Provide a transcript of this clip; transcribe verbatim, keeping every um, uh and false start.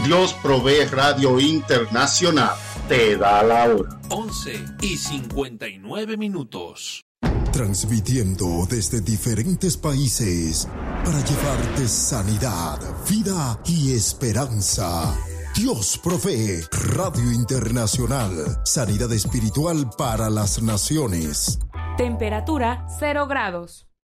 Dios Provee Radio Internacional te da la hora. once y cincuenta y nueve minutos. Transmitiendo desde diferentes países para llevarte sanidad, vida y esperanza. Dios Provee Radio Internacional. Sanidad espiritual para las naciones. Temperatura cero grados.